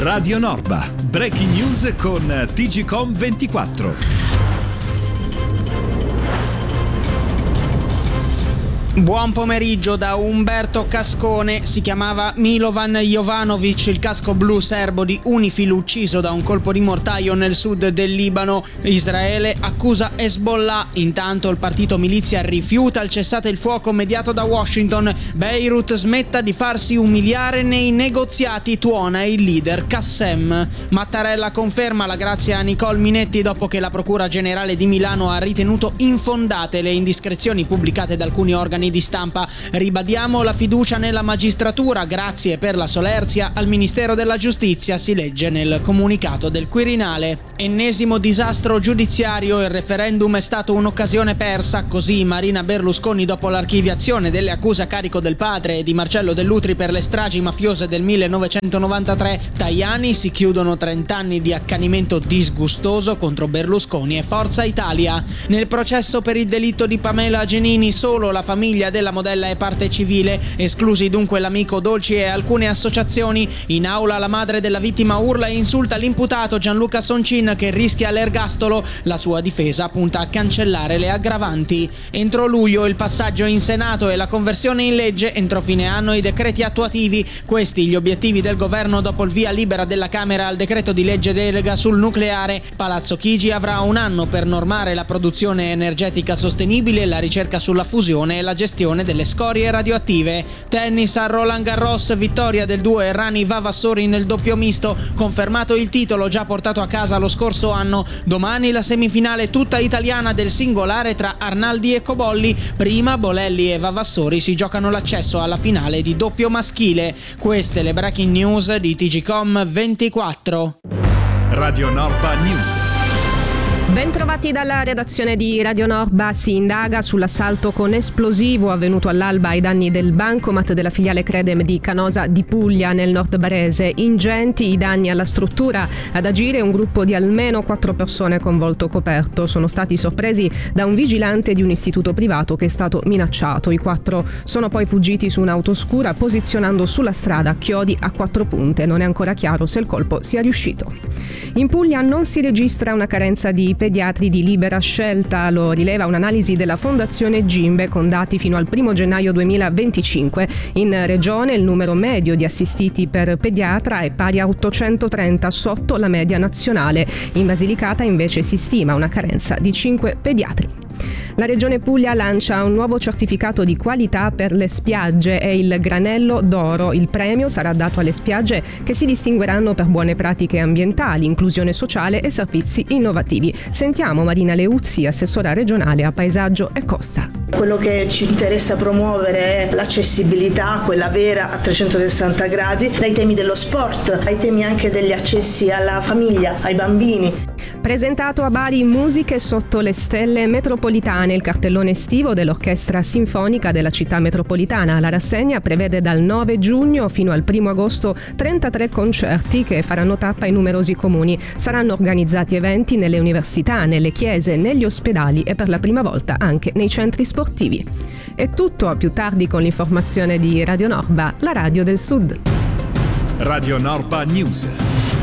Radio Norba, breaking news con TGcom 24. Buon pomeriggio da Umberto Cascone. Si chiamava Milovan Jovanovic, il casco blu serbo di Unifil ucciso da un colpo di mortaio nel sud del Libano. Israele accusa Hezbollah. Intanto il partito milizia rifiuta il cessate il fuoco mediato da Washington. Beirut smetta di farsi umiliare nei negoziati, tuona il leader Qassem. Mattarella conferma la grazia a Nicole Minetti dopo che la Procura Generale di Milano ha ritenuto infondate le indiscrezioni pubblicate da alcuni organi di stampa. Ribadiamo la fiducia nella magistratura, grazie per la solerzia al Ministero della Giustizia, si legge nel comunicato del Quirinale. Ennesimo disastro giudiziario, il referendum è stato un'occasione persa, così Marina Berlusconi dopo l'archiviazione delle accuse a carico del padre e di Marcello Dell'Utri per le stragi mafiose del 1993. Tajani, si chiudono 30 anni di accanimento disgustoso contro Berlusconi e Forza Italia. Nel processo per il delitto di Pamela Genini solo la famiglia della modella è parte civile, esclusi dunque l'amico Dolci e alcune associazioni. In aula la madre della vittima urla e insulta l'imputato Gianluca Soncin che rischia l'ergastolo. La sua difesa punta a cancellare le aggravanti. Entro luglio il passaggio in Senato e la conversione in legge, entro fine anno i decreti attuativi. Questi gli obiettivi del governo dopo il via libera della Camera al decreto di legge delega sul nucleare. Palazzo Chigi avrà un anno per normare la produzione energetica sostenibile, la ricerca sulla fusione e la gestione delle scorie radioattive. Tennis a Roland Garros, vittoria del duo Errani Vavassori nel doppio misto, confermato il titolo già portato a casa lo scorso anno. Domani la semifinale tutta italiana del singolare tra Arnaldi e Cobolli. Prima Bolelli e Vavassori si giocano l'accesso alla finale di doppio maschile. Queste le breaking news di TGcom 24. Radio Norba News. Bentrovati dalla redazione di Radio Norba. Si indaga sull'assalto con esplosivo avvenuto all'alba ai danni del bancomat della filiale Credem di Canosa di Puglia nel nord barese. Ingenti i danni alla struttura, ad agire un gruppo di almeno 4 persone con volto coperto. Sono stati sorpresi da un vigilante di un istituto privato che è stato minacciato. I 4 sono poi fuggiti su un'auto scura posizionando sulla strada chiodi a 4 punte. Non è ancora chiaro se il colpo sia riuscito. In Puglia non si registra una carenza di pediatri di libera scelta, lo rileva un'analisi della Fondazione Gimbe con dati fino al 1 gennaio 2025. In regione il numero medio di assistiti per pediatra è pari a 830, sotto la media nazionale. In Basilicata invece si stima una carenza di 5 pediatri. La Regione Puglia lancia un nuovo certificato di qualità per le spiagge, è il Granello d'Oro. Il premio sarà dato alle spiagge che si distingueranno per buone pratiche ambientali, inclusione sociale e servizi innovativi. Sentiamo Marina Leuzzi, assessora regionale a paesaggio e costa. Quello che ci interessa promuovere è l'accessibilità, quella vera a 360 gradi, dai temi dello sport, ai temi anche degli accessi alla famiglia, ai bambini. Presentato a Bari Musiche sotto le stelle metropolitane, il cartellone estivo dell'Orchestra Sinfonica della Città Metropolitana. La rassegna prevede dal 9 giugno fino al 1 agosto 33 concerti che faranno tappa in numerosi comuni. Saranno organizzati eventi nelle università, nelle chiese, negli ospedali e per la prima volta anche nei centri sportivi. È tutto, a più tardi con l'informazione di Radio Norba, la radio del Sud. Radio Norba News.